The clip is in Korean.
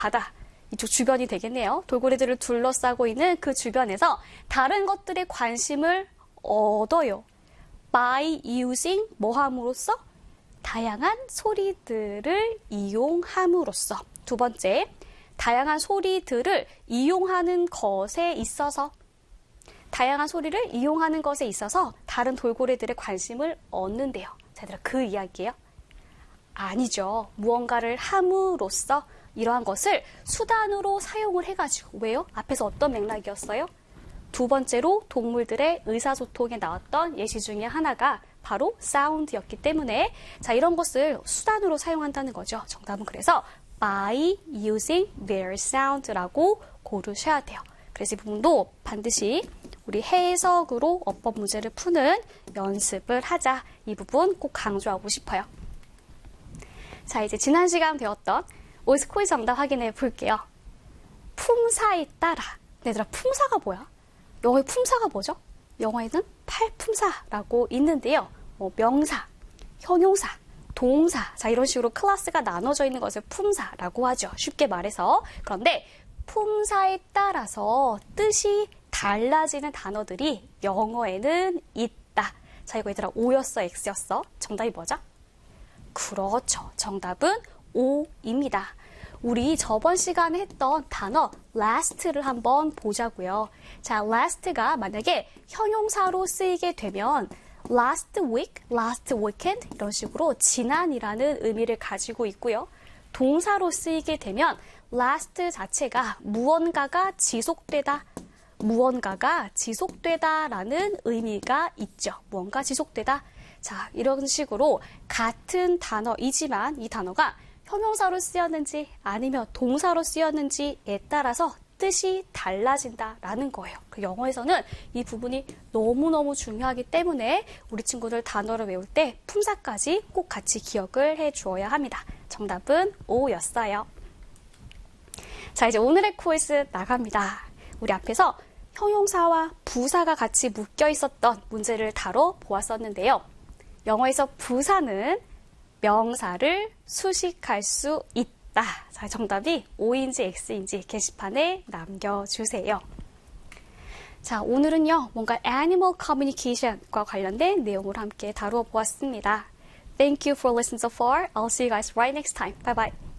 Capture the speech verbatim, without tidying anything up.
바다, 이쪽 주변이 되겠네요. 돌고래들을 둘러싸고 있는 그 주변에서 다른 것들의 관심을 얻어요. by using 뭐 함으로써? 다양한 소리들을 이용함으로써. 두 번째, 다양한 소리들을 이용하는 것에 있어서 다양한 소리를 이용하는 것에 있어서 다른 돌고래들의 관심을 얻는데요. 자, 얘들아, 그 이야기예요? 아니죠. 무언가를 함으로써 이러한 것을 수단으로 사용을 해가지고. 왜요? 앞에서 어떤 맥락이었어요? 두 번째로 동물들의 의사소통에 나왔던 예시 중에 하나가 바로 사운드였기 때문에 자, 이런 것을 수단으로 사용한다는 거죠. 정답은 그래서 by using their sound라고 고르셔야 돼요. 그래서 이 부분도 반드시 우리 해석으로 어법 문제를 푸는 연습을 하자. 이 부분 꼭 강조하고 싶어요. 자, 이제 지난 시간 배웠던 오이스 퀴즈 정답 확인해 볼게요. 품사에 따라. 얘들아, 품사가 뭐야? 영어의 품사가 뭐죠? 영어에는 팔품사라고 있는데요. 뭐 명사, 형용사, 동사, 자, 이런 식으로 클래스가 나눠져 있는 것을 품사라고 하죠. 쉽게 말해서. 그런데 품사에 따라서 뜻이 달라지는 단어들이 영어에는 있다. 자, 이거 얘들아, O였어, X였어? 정답이 뭐죠? 그렇죠. 정답은 O입니다. 우리 저번 시간에 했던 단어 last를 한번 보자고요. 자, last가 만약에 형용사로 쓰이게 되면 last week, last weekend 이런 식으로 지난이라는 의미를 가지고 있고요. 동사로 쓰이게 되면 last 자체가 무언가가 지속되다, 무언가가 지속되다라는 의미가 있죠. 무언가 지속되다. 자, 이런 식으로 같은 단어이지만 이 단어가 형용사로 쓰였는지 아니면 동사로 쓰였는지에 따라서 뜻이 달라진다라는 거예요. 그 영어에서는 이 부분이 너무너무 중요하기 때문에 우리 친구들 단어를 외울 때 품사까지 꼭 같이 기억을 해주어야 합니다. 정답은 O였어요. 자, 이제 오늘의 퀴즈 나갑니다. 우리 앞에서 형용사와 부사가 같이 묶여 있었던 문제를 다뤄보았었는데요. 영어에서 부사는 명사를 수식할 수 있다. 자, 정답이 O인지 X인지 게시판에 남겨주세요. 자, 오늘은요, 뭔가 Animal Communication과 관련된 내용을 함께 다루어 보았습니다. Thank you for listening so far. I'll see you guys right next time. Bye bye.